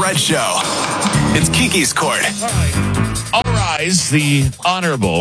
Bachelorette Show. It's Kiki's Court. All rise, the Honorable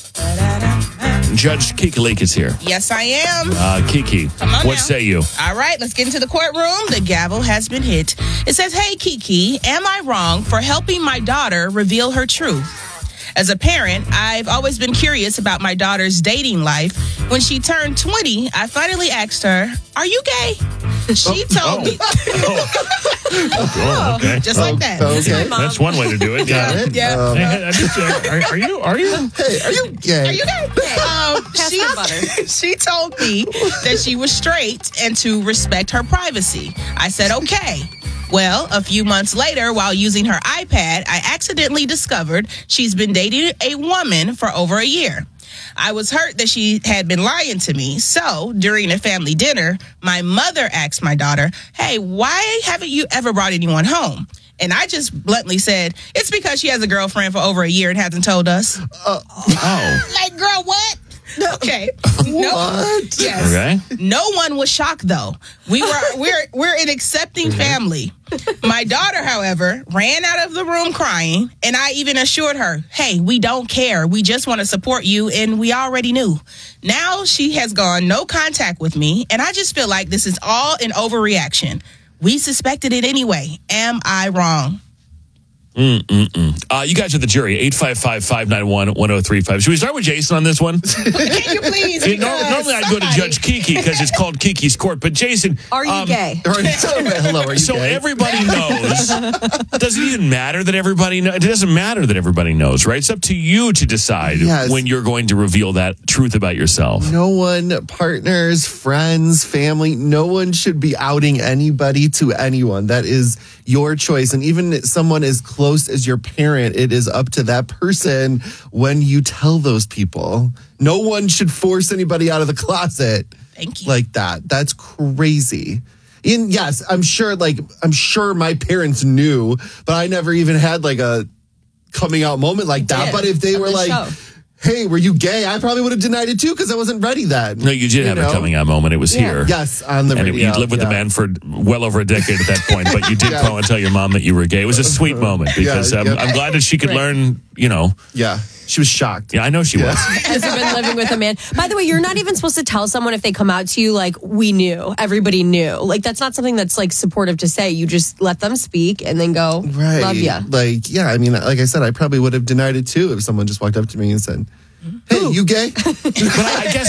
Judge Kiki Lake is here. Yes, I am. Kiki, Come on what now. say you? All right, let's get into the courtroom. The gavel has been hit. It says, "Hey, Kiki, am I wrong for helping my daughter reveal her truth? As a parent, I've always been curious about my daughter's dating life. When she turned 20, I finally asked her, 'Are you gay?' She told me." Oh, okay. Just like that. Okay. That's one way to do it. Yeah. Yeah. Are you? Hey, are you gay? Are you gay? She told me that she was straight and to respect her privacy. I said, okay. Well, a few months later, while using her iPad, I accidentally discovered she's been dating a woman for over a year. I was hurt that she had been lying to me. So, during a family dinner, my mother asked my daughter, "Hey, why haven't you ever brought anyone home?" And I just bluntly said, "It's because she has a girlfriend for over a year and hasn't told us." Like, girl, what? Okay. What? Yes. Okay. No one was shocked though. We're an accepting family. My daughter, however, ran out of the room crying, and I even assured her, "Hey, we don't care. We just want to support you, and we already knew." Now she has gone no contact with me, and I just feel like this is all an overreaction. We suspected it anyway. Am I wrong? You guys are the jury. 855-591-1035. Should we start with Jason on this one? Can you please? Normally I'd go to Judge Kiki because it's called Kiki's Court. But Jason, Are you gay? Hello, are you so gay? everybody knows. Does it even matter that everybody knows? It doesn't matter that everybody knows, right? It's up to you to decide Yes. when you're going to reveal that truth about yourself. No one, partners, friends, family, no one should be outing anybody to anyone. That is your choice. And even someone as close as your parent, it is up to that person when you tell those people. No one should force anybody out of the closet. Thank you. Like that. That's crazy. And yes, I'm sure my parents knew, but I never even had like a coming out moment like that. did. But if they On were the like, show. "Hey, were you gay?" I probably would have denied it too because I wasn't ready then. No, you did have a know? coming out moment. It was here. Yes, on the And radio. you'd lived with the man for well over a decade at that point, but you did Yeah. call and tell your mom that you were gay. It was a sweet moment because Yeah. I'm glad that she could learn, Yeah, she was shocked. Yeah, I know she was. Has been living with a man. By the way, you're not even supposed to tell someone if they come out to you like, "We knew, everybody knew." Like, that's not something that's like supportive to say. You just let them speak and then go, Right. "Love ya." Like, yeah, I mean, like I said, I probably would have denied it too if someone just walked up to me and said, "Hey, you gay?" But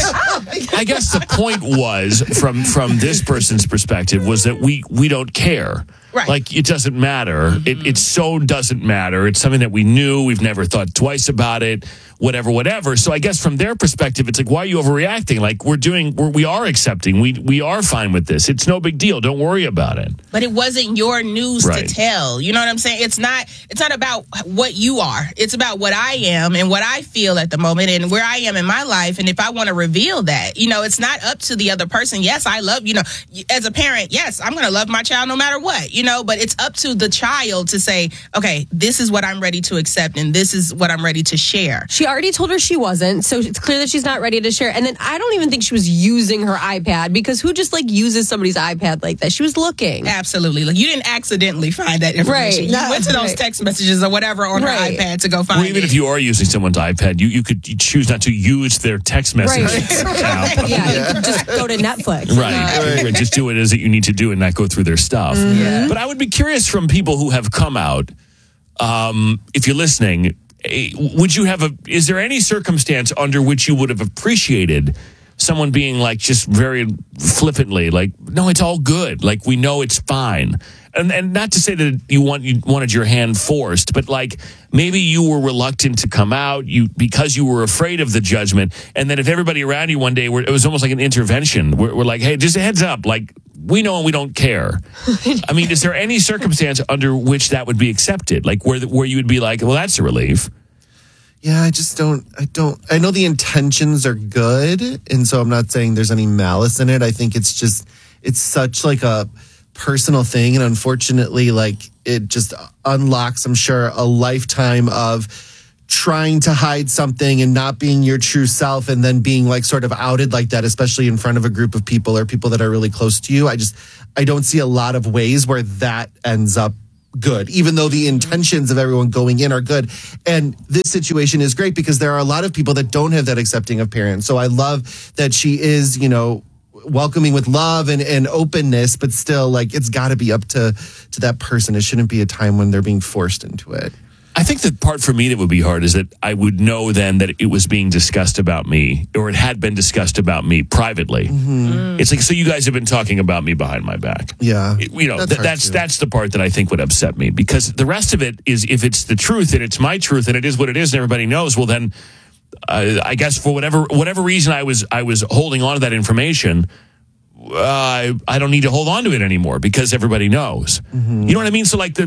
I guess the point was from this person's perspective was that we don't care. Right. Like, it doesn't matter. It so doesn't matter. It's something that we knew. We've never thought twice about it. Whatever. So I guess from their perspective, it's like, why are you overreacting? Like, we are accepting. We are fine with this. It's no big deal. Don't worry about it. But it wasn't your news Right. to tell. You know what I'm saying? It's not about what you are. It's about what I am and what I feel at the moment and where I am in my life. And if I want to reveal that, it's not up to the other person. Yes, I love, as a parent, yes, I'm going to love my child no matter what, but it's up to the child to say, okay, this is what I'm ready to accept and this is what I'm ready to share. She already told her she wasn't, so it's clear that she's not ready to share. And then I don't even think she was using her iPad, because who just uses somebody's iPad like that? She was looking. Absolutely. Like, you didn't accidentally find that information. Right. You went to those text messages or whatever on her iPad to go find Or even it. if you are using someone's iPad, you could choose not to use their text message app. Yeah, you could just go to Netflix. Right. Just do it as you need to do and not go through their stuff. But I would be curious from people who have come out, if you're listening, is there any circumstance under which you would have appreciated someone being like, just very flippantly, like, "No, it's all good. Like, we know it's fine." And not to say that you wanted your hand forced, but like, maybe you were reluctant to come out because you were afraid of the judgment. And then if everybody around you one day it was almost like an intervention. We're like, "Hey, just a heads up, like, we know and we don't care." I mean, is there any circumstance under which that would be accepted? Like where you would be like, "Well, that's a relief." Yeah, I know the intentions are good, and so I'm not saying there's any malice in it. I think it's such like a personal thing, and unfortunately, like, it just unlocks, I'm sure, a lifetime of trying to hide something and not being your true self, and then being like sort of outed like that, especially in front of a group of people or people that are really close to you. I don't see a lot of ways where that ends up good, even though the intentions of everyone going in are good. And this situation is great because there are a lot of people that don't have that accepting of parents. So I love that she is, welcoming with love and openness, but still, like, it's got to be up to that person. It shouldn't be a time when they're being forced into it. I think the part for me that would be hard is that I would know then that it was being discussed about me, or it had been discussed about me privately. Mm-hmm. It's like, so you guys have been talking about me behind my back. Yeah. That's the part that I think would upset me, because the rest of it is, if it's the truth and it's my truth and it is what it is and everybody knows, well then I guess for whatever reason I was holding on to that information, I don't need to hold on to it anymore because everybody knows. Mm-hmm. You know what I mean? So like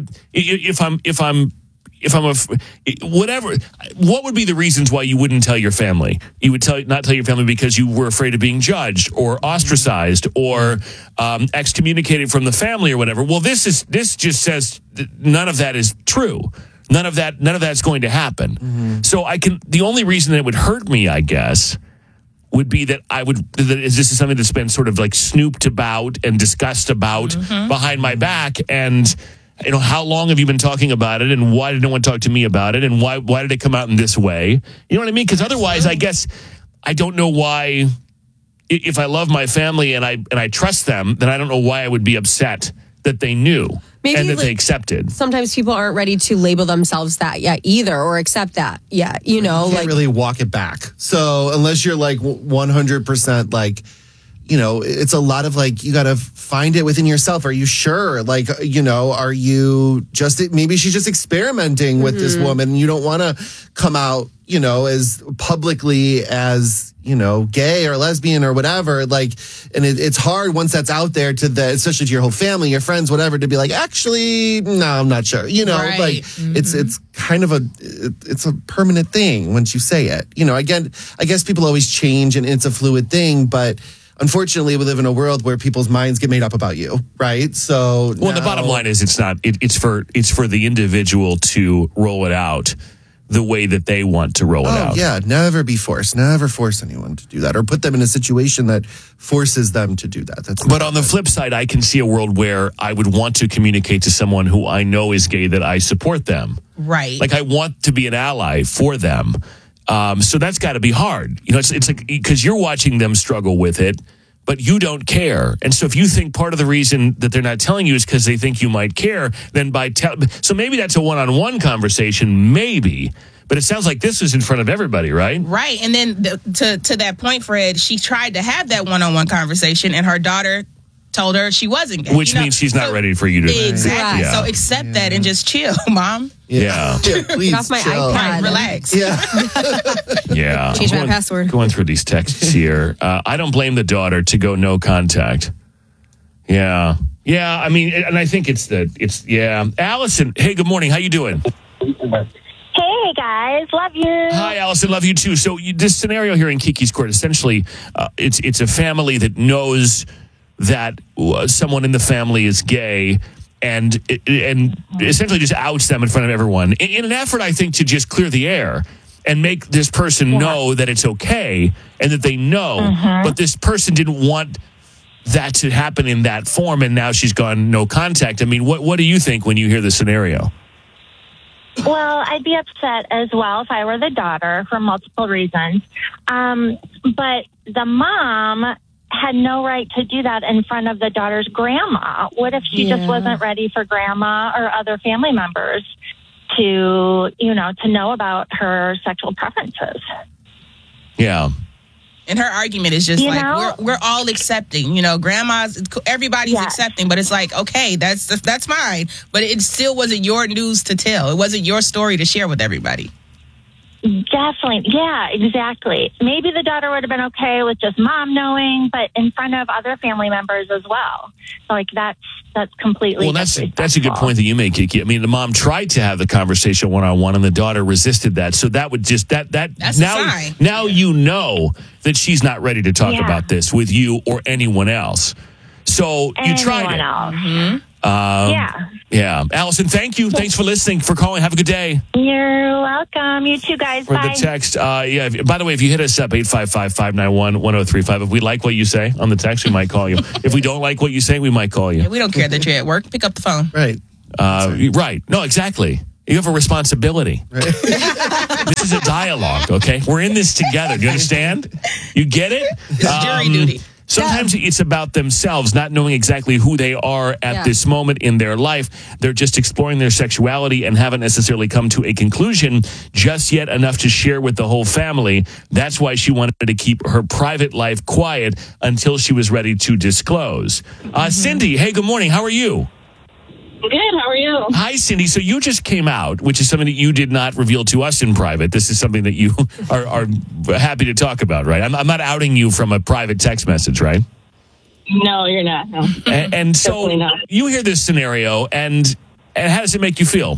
what would be the reasons why you wouldn't tell your family? You would not tell your family because you were afraid of being judged or ostracized or excommunicated from the family or whatever. Well, this just says none of that is true. None of that's going to happen. Mm-hmm. So the only reason that it would hurt me, I guess, would be that this is something that's been sort of like snooped about and discussed about behind my back. And how long have you been talking about it, and why did no one talk to me about it, and why did it come out in this way? You know what I mean? Because otherwise, I guess I don't know why. If I love my family and I trust them, then I don't know why I would be upset that they knew and that they accepted. Sometimes people aren't ready to label themselves that yet either, or accept that yet. You can't really walk it back. So unless you're like 100% like, it's a lot of like, you got to find it within yourself. Are you sure? Like, are you maybe she's just experimenting with this woman. You don't want to come out, as publicly as, gay or lesbian or whatever. Like, and it's hard once that's out there especially to your whole family, your friends, whatever, to be like, actually, no, I'm not sure. Right. Like it's kind of it's a permanent thing once you say it. Again, I guess people always change and it's a fluid thing, but unfortunately, we live in a world where people's minds get made up about you, right? So, the bottom line is it's not. It's for the individual to roll it out the way that they want to roll it out. Yeah, never be forced. Never force anyone to do that, or put them in a situation that forces them to do that. But on the flip side, I can see a world where I would want to communicate to someone who I know is gay that I support them. Right. Like, I want to be an ally for them. So that's got to be hard. It's like, because you're watching them struggle with it, but you don't care. And so if you think part of the reason that they're not telling you is because they think you might care, then so maybe that's a one-on-one conversation, maybe. But it sounds like this is in front of everybody, right? Right. And then to that point, Fred, she tried to have that one-on-one conversation, and her daughter told her she wasn't gay. Which means she's not ready for you to... Exactly. Yeah. So accept that and just chill, Mom. Yeah. Please get off my iPad. Right, relax. Yeah. Yeah. Change my password. Going through these texts here. I don't blame the daughter to go no contact. Yeah. Yeah, I mean, and I think yeah. Allison, hey, good morning. How you doing? Hey, guys. Love you. Hi, Allison. Love you, too. So this scenario here in Kiki's Court, essentially, it's a family that knows that someone in the family is gay and essentially just outs them in front of everyone in an effort, I think, to just clear the air and make this person know that it's okay and that they know. But this person didn't want that to happen in that form, and now she's gone no contact. I mean, what do you think when you hear the scenario? Well, I'd be upset as well if I were the daughter for multiple reasons. But the mom had no right to do that in front of the daughter's grandma. What if she just wasn't ready for grandma or other family members to know about her sexual preferences? Yeah. And her argument is just we're all accepting. Grandma's, everybody's accepting, but it's like, okay, that's mine. But it still wasn't your news to tell. It wasn't your story to share with everybody. Definitely. Yeah, exactly. Maybe the daughter would have been okay with just mom knowing, but in front of other family members as well. So, like, that's completely that's a good point that you make, Kiki. I mean, the mom tried to have the conversation one-on-one, and the daughter resisted that. So that would just that's now a sign. Now you know that she's not ready to talk about this with you or anyone else. So you tried it. Else. Yeah. Allison, thank you. Thanks for listening, for calling. Have a good day. You're welcome. You too, guys. For Bye. the text, by the way, if you hit us up, 855-591-1035, if we like what you say on the text, we might call you. If we don't like what you say, we might call you. Yeah, we don't care that you're at work. Pick up the phone. Right. Right. No, exactly. You have a responsibility. Right. This is a dialogue, okay? We're in this together. Do you understand? You get it? It's jury duty. Sometimes it's about themselves, not knowing exactly who they are at this moment in their life. They're just exploring their sexuality and haven't necessarily come to a conclusion just yet enough to share with the whole family. That's why she wanted to keep her private life quiet until she was ready to disclose. Cindy, hey, good morning. How are you? Good. How are you? Hi, Cindy. So you just came out, which is something that you did not reveal to us in private. This is something that you are happy to talk about, right? I'm not outing you from a private text message, right? No, you're not. No. And so you hear this scenario, and how does it make you feel?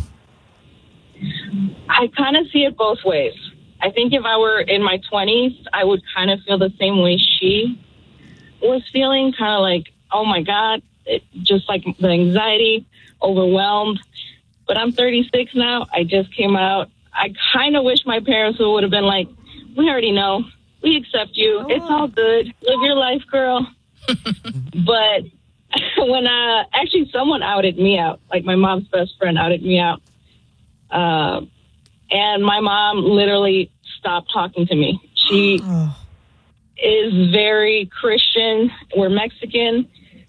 I kind of see it both ways. I think if I were in my 20s, I would kind of feel the same way she was feeling, kind of like, oh my God, just like the anxiety, overwhelmed. But I'm 36 now. I just came out. I kind of wish my parents would have been like, we already know. We accept you. Oh. It's all good. Live your life, girl. But when actually someone outed me out, like my mom's best friend outed me out. And my mom literally stopped talking to me. She is very Christian. We're Mexican.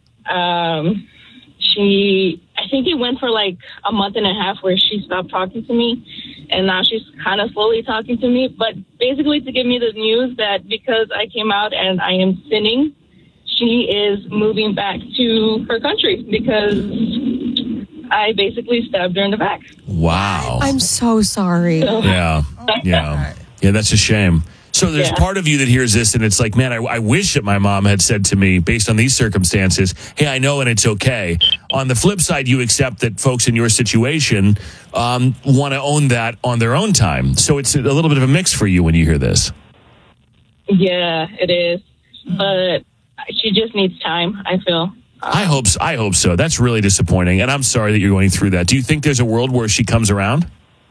I think it went for like a month and a half where she stopped talking to me, and now she's kind of slowly talking to me, but basically to give me the news that because I came out and I am sinning, she is moving back to her country because I basically stabbed her in the back. Wow. I'm so sorry. Yeah, that's a shame. So there's part of you that hears this and it's like, man, I wish that my mom had said to me, based on these circumstances, hey, I know and it's okay. On the flip side, you accept that folks in your situation want to own that on their own time. So it's a little bit of a mix for you when you hear this. Yeah, it is. But she just needs time, I feel. I hope so. That's really disappointing. And I'm sorry that you're going through that. Do you think there's a world where she comes around?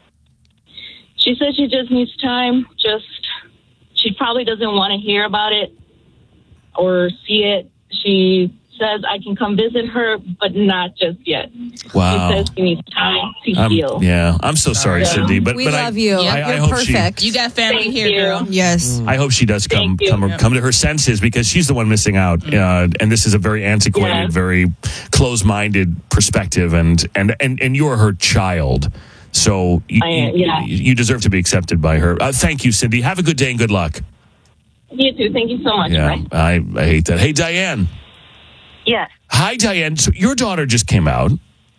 She said she just needs time. She probably doesn't want to hear about it or see it. She says I can come visit her, but not just yet. Wow. She says she needs time to heal. Yeah, I'm so sorry, Cindy. But we love you. I You're hope perfect. You got family Thank here, you. girl. Yes. I hope she does come to her senses because she's the one missing out. And this is a very antiquated, very close-minded perspective, and you're her child. So you deserve to be accepted by her. Thank you, Cindy. Have a good day and good luck. You too. Thank you so much. Yeah, I hate that. Hey, Diane. Yes. Hi, Diane. So your daughter just came out.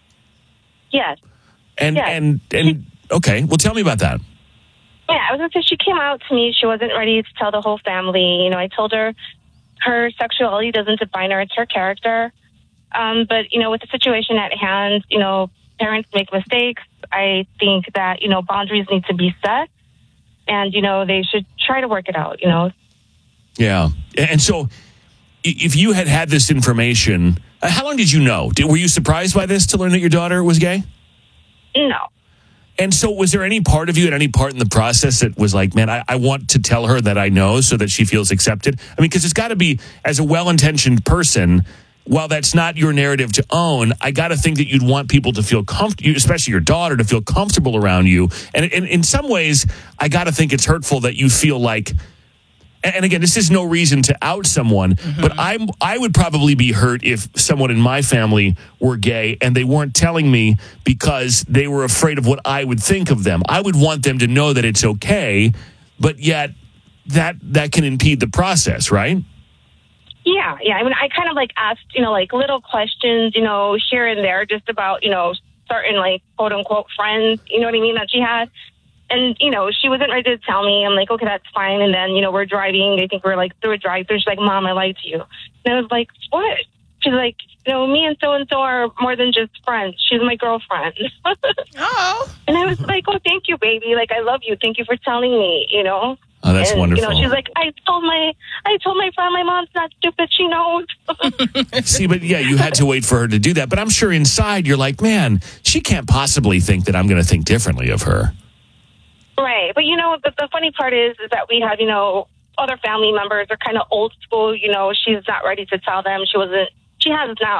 Yes. And okay. Well, tell me about that. Yeah, I was going to say she came out to me. She wasn't ready to tell the whole family. You know, I told her her sexuality doesn't define her. It's her character. But, you know, with the situation at hand, you know, parents make mistakes. I think that, you know, boundaries need to be set. And, you know, they should try to work it out, you know. Yeah. And so if you had this information, how long did you know? Were you surprised by this to learn that your daughter was gay? No. And so was there any part of you at any part in the process that was like, man, I want to tell her that I know so that she feels accepted? I mean, because it's got to be, as a well-intentioned person, while that's not your narrative to own, I got to think that you'd want people to feel comfortable, especially your daughter, to feel comfortable around you. And in some ways, I got to think it's hurtful that you feel like, and again, this is no reason to out someone, but I would probably be hurt if someone in my family were gay and they weren't telling me because they were afraid of what I would think of them. I would want them to know that it's okay, but yet that can impede the process, right? Yeah. I mean, I kind of like asked, you know, like little questions, you know, here and there, just about, you know, certain like quote unquote friends, you know what I mean, that she had. And, you know, she wasn't ready to tell me. I'm like, okay, that's fine. And then, you know, we're driving. I think we're like through a drive-through. She's like, Mom, I lied to you. And I was like, what? She's like, you know, me and so are more than just friends. She's my girlfriend. Oh. And I was like, oh, thank you, baby. Like, I love you. Thank you for telling me, you know. Oh, that's wonderful. You know, she's like, I told my friend, my mom's not stupid. She knows. See, but yeah, you had to wait for her to do that. But I'm sure inside you're like, man, she can't possibly think that I'm going to think differently of her. Right. But, you know, the funny part is that we have, you know, other family members are kind of old school. You know, she's not ready to tell them. She has now.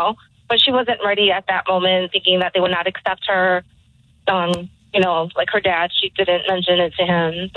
but she wasn't ready at that moment, thinking that they would not accept her. Like her dad, she didn't mention it to him.